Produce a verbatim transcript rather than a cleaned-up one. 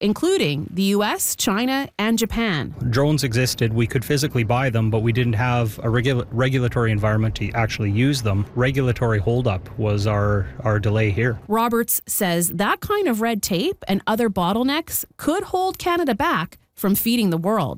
including the U S, China, and Japan. Drones existed. We could physically buy them, but we didn't have a regu- regulatory environment to actually use them. Regulatory holdup was our, our delay here. Roberts says that kind of red tape and other bottlenecks could hold Canada back from feeding the world.